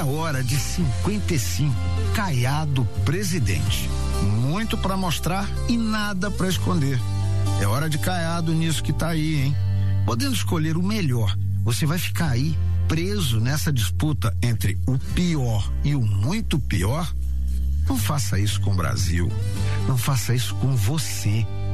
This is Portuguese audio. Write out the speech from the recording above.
hora de 55, Caiado presidente. Muito para mostrar e nada para esconder. É hora de Caiado nisso que tá aí, hein? Podendo escolher o melhor, você vai ficar aí preso nessa disputa entre o pior e o muito pior? Não faça isso com o Brasil. Não faça isso com você.